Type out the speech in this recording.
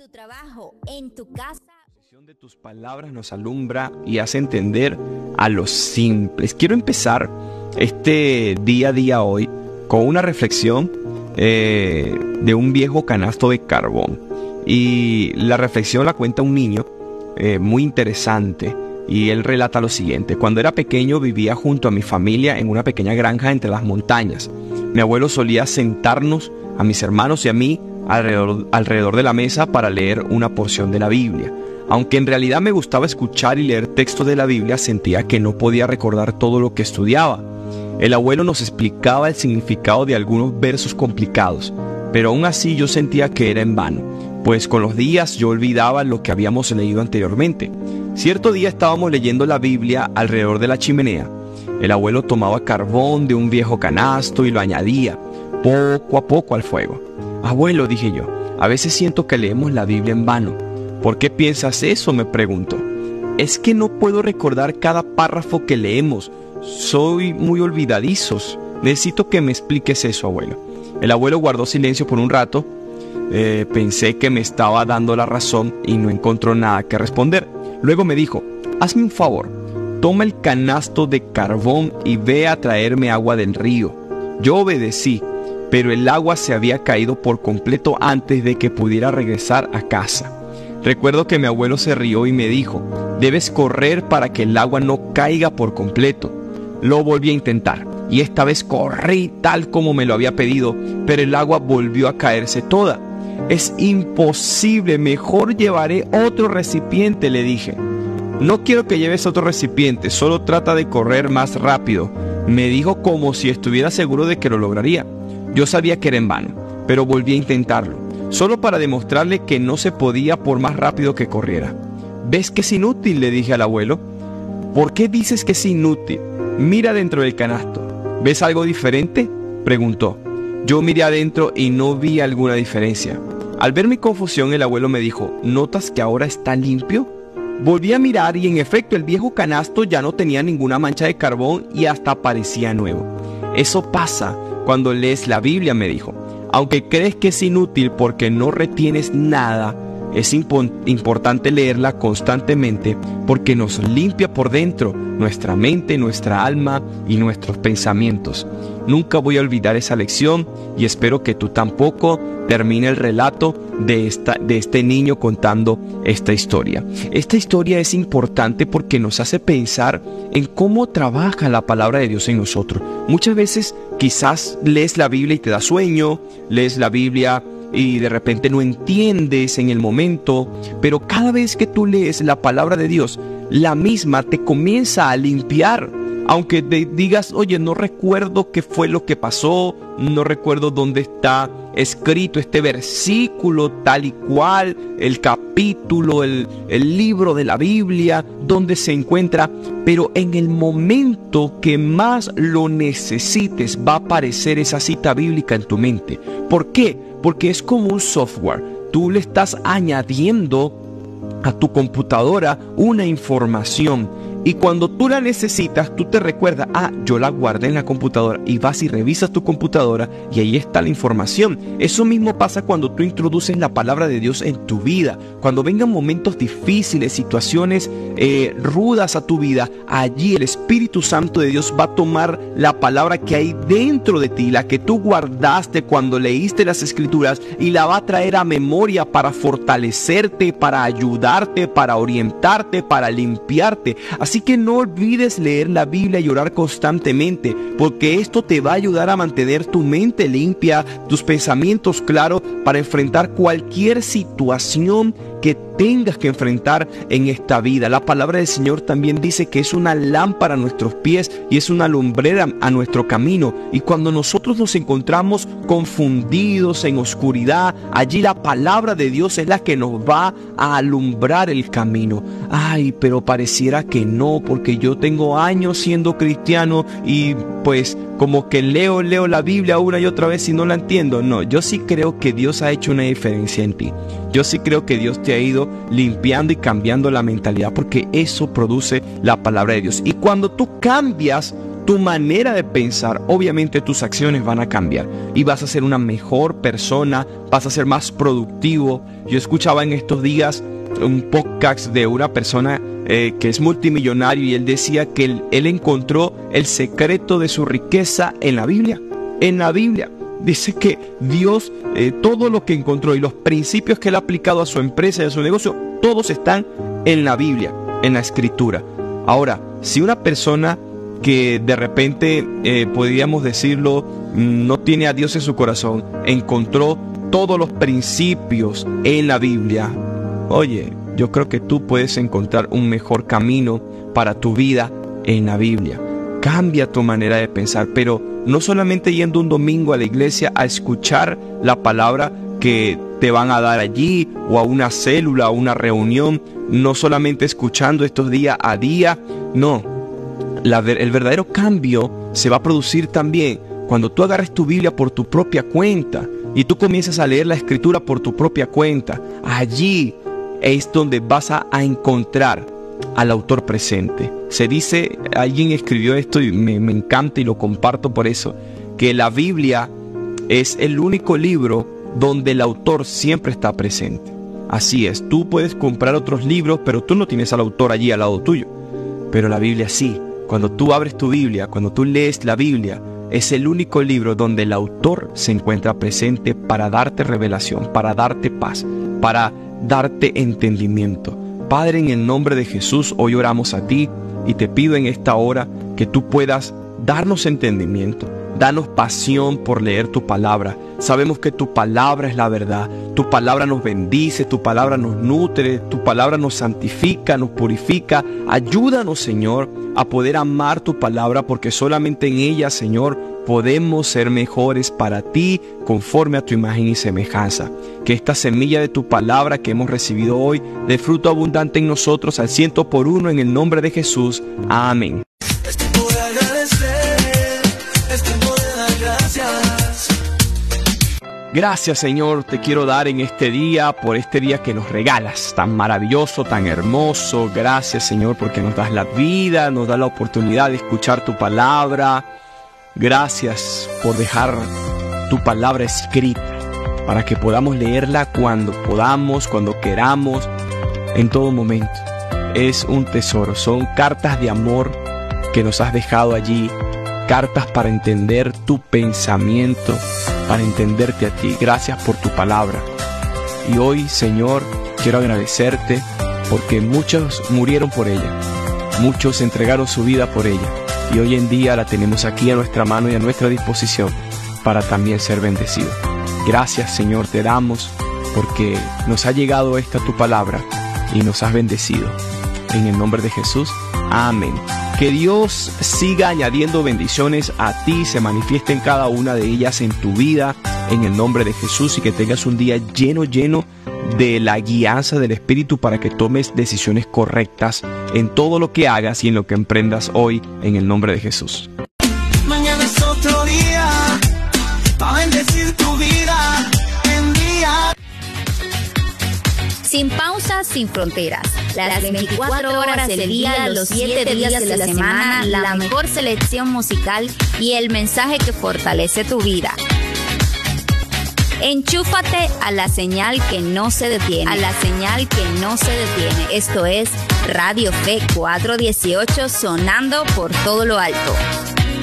tu trabajo, en tu casa. La posición de tus palabras nos alumbra y hace entender a los simples. Quiero empezar este día a día hoy con una reflexión de un viejo canasto de carbón. Y la reflexión la cuenta un niño muy interesante. Y él relata lo siguiente: cuando era pequeño vivía junto a mi familia en una pequeña granja entre las montañas. Mi abuelo solía sentarnos a mis hermanos y a mí alrededor de la mesa para leer una porción de la Biblia. Aunque en realidad me gustaba escuchar y leer textos de la Biblia, sentía que no podía recordar todo lo que estudiaba. El abuelo nos explicaba el significado de algunos versos complicados, pero aún así yo sentía que era en vano, pues con los días yo olvidaba lo que habíamos leído anteriormente. Cierto día estábamos leyendo la Biblia alrededor de la chimenea. El abuelo tomaba carbón de un viejo canasto y lo añadía poco a poco al fuego. Abuelo, dije yo, a veces siento que leemos la Biblia en vano. ¿Por qué piensas eso?, me preguntó. Es que no puedo recordar cada párrafo que leemos. Soy muy olvidadizos. Necesito que me expliques eso, abuelo. El abuelo guardó silencio por un rato. Pensé que me estaba dando la razón y no encontró nada que responder. Luego me dijo: hazme un favor, toma el canasto de carbón y ve a traerme agua del río. Yo obedecí, pero el agua se había caído por completo antes de que pudiera regresar a casa. Recuerdo que mi abuelo se rió y me dijo: debes correr para que el agua no caiga por completo. Lo volví a intentar, y esta vez corrí tal como me lo había pedido, pero el agua volvió a caerse toda. Es imposible, mejor llevaré otro recipiente, le dije. No quiero que lleves otro recipiente, solo trata de correr más rápido, me dijo como si estuviera seguro de que lo lograría. Yo sabía que era en vano, pero volví a intentarlo, solo para demostrarle que no se podía por más rápido que corriera. ¿Ves que es inútil?, le dije al abuelo. ¿Por qué dices que es inútil? Mira dentro del canasto. ¿Ves algo diferente?, preguntó. Yo miré adentro y no vi alguna diferencia. Al ver mi confusión, el abuelo me dijo: ¿notas que ahora está limpio? Volví a mirar y en efecto el viejo canasto ya no tenía ninguna mancha de carbón y hasta parecía nuevo. Eso pasa cuando lees la Biblia, me dijo. Aunque crees que es inútil porque no retienes nada, es importante leerla constantemente porque nos limpia por dentro, nuestra mente, nuestra alma y nuestros pensamientos. Nunca voy a olvidar esa lección y espero que tú tampoco. Termine el relato de este niño contando esta historia. Esta historia es importante porque nos hace pensar en cómo trabaja la palabra de Dios en nosotros. Muchas veces quizás lees la Biblia y te da sueño, lees la Biblia y de repente no entiendes en el momento, pero cada vez que tú lees la palabra de Dios, la misma te comienza a limpiar. Aunque te digas: oye, no recuerdo qué fue lo que pasó, no recuerdo dónde está escrito este versículo tal y cual, el capítulo, el libro de la Biblia, dónde se encuentra, pero en el momento que más lo necesites va a aparecer esa cita bíblica en tu mente. ¿Por qué? Porque es como un software. Tú le estás añadiendo a tu computadora una información. Y cuando tú la necesitas, tú te recuerdas: yo la guardé en la computadora, y vas y revisas tu computadora y ahí está la información. Eso mismo pasa cuando tú introduces la palabra de Dios en tu vida. Cuando vengan momentos difíciles, situaciones rudas a tu vida, allí el Espíritu Santo de Dios va a tomar la palabra que hay dentro de ti, la que tú guardaste cuando leíste las Escrituras, y la va a traer a memoria para fortalecerte, para ayudarte, para orientarte, para limpiarte. Así que no olvides leer la Biblia y orar constantemente, porque esto te va a ayudar a mantener tu mente limpia, tus pensamientos claros para enfrentar cualquier situación que tengas que enfrentar en esta vida. La palabra del Señor también dice que es una lámpara a nuestros pies y es una lumbrera a nuestro camino. Y cuando nosotros nos encontramos confundidos, en oscuridad, allí la palabra de Dios es la que nos va a alumbrar el camino. Pero pareciera que no, porque yo tengo años siendo cristiano y pues como que leo la Biblia una y otra vez y no la entiendo. No, yo sí creo que Dios ha hecho una diferencia en ti. Yo sí creo que Dios te ha ido limpiando y cambiando la mentalidad, porque eso produce la palabra de Dios. Y cuando tú cambias tu manera de pensar, obviamente tus acciones van a cambiar y vas a ser una mejor persona, vas a ser más productivo. Yo escuchaba en estos días un podcast de una persona que es multimillonario y él decía que él encontró el secreto de su riqueza en la Biblia. En la Biblia dice que Dios, todo lo que encontró y los principios que él ha aplicado a su empresa y a su negocio, todos están en la Biblia, en la Escritura. Ahora, si una persona que de repente, podríamos decirlo, no tiene a Dios en su corazón, encontró todos los principios en la Biblia, oye, yo creo que tú puedes encontrar un mejor camino para tu vida en la Biblia. Cambia tu manera de pensar, pero no solamente yendo un domingo a la iglesia a escuchar la palabra que te van a dar allí, o a una célula, a una reunión, no solamente escuchando estos día a día, no. El verdadero cambio se va a producir también cuando tú agarres tu Biblia por tu propia cuenta y tú comienzas a leer la Escritura por tu propia cuenta. Allí es donde vas a encontrar al autor presente. Se dice, alguien escribió esto y me encanta y lo comparto por eso, que la Biblia es el único libro donde el autor siempre está presente. Así es, tú puedes comprar otros libros, pero tú no tienes al autor allí al lado tuyo. Pero la Biblia sí. Cuando tú abres tu Biblia, cuando tú lees la Biblia, es el único libro donde el autor se encuentra presente para darte revelación, para darte paz, para darte entendimiento. Padre, en el nombre de Jesús, hoy oramos a ti y te pido en esta hora que tú puedas darnos entendimiento, danos pasión por leer tu palabra. Sabemos que tu palabra es la verdad, tu palabra nos bendice, tu palabra nos nutre, tu palabra nos santifica, nos purifica. Ayúdanos, Señor, a poder amar tu palabra, porque solamente en ella, Señor, podemos ser mejores para ti, conforme a tu imagen y semejanza. Que esta semilla de tu palabra que hemos recibido hoy dé fruto abundante en nosotros al 100% en el nombre de Jesús. Amén. Es tiempo de agradecer, es tiempo de dar gracias. Gracias, Señor, te quiero dar en este día, por este día que nos regalas, tan maravilloso, tan hermoso. Gracias, Señor, porque nos das la vida, nos das la oportunidad de escuchar tu palabra. Gracias por dejar tu palabra escrita, para que podamos leerla cuando podamos, cuando queramos, en todo momento. Es un tesoro, son cartas de amor que nos has dejado allí, cartas para entender tu pensamiento, para entenderte a ti. Gracias por tu palabra. Y hoy, Señor, quiero agradecerte porque muchos murieron por ella, muchos entregaron su vida por ella, y hoy en día la tenemos aquí a nuestra mano y a nuestra disposición para también ser bendecidos. Gracias, Señor, te damos porque nos ha llegado esta tu palabra y nos has bendecido. En el nombre de Jesús, amén. Que Dios siga añadiendo bendiciones a ti, se manifieste en cada una de ellas en tu vida, en el nombre de Jesús, y que tengas un día lleno de la guianza del Espíritu para que tomes decisiones correctas en todo lo que hagas y en lo que emprendas hoy, en el nombre de Jesús. Mañana es otro día, para bendecir tu vida en día. Sin pausas, sin fronteras. Las 24 horas del día, los 7 días de la semana, la mejor selección musical y el mensaje que fortalece tu vida. Enchúfate a la señal que no se detiene. A la señal que no se detiene. Esto es Radio Fe 418, sonando por todo lo alto.